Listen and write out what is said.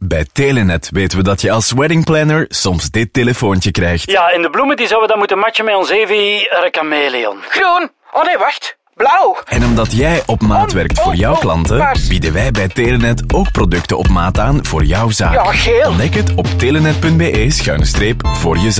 Bij Telenet weten we dat je als weddingplanner soms dit telefoontje krijgt. Ja, en de bloemen die zouden we dan moeten matchen met ons Evi chameleon. Groen. Oh nee, wacht. Blauw. En omdat jij op maat werkt voor jouw klanten, bieden wij bij Telenet ook producten op maat aan voor jouw zaak. Ja, geel. Ontdek het op telenet.be/voor je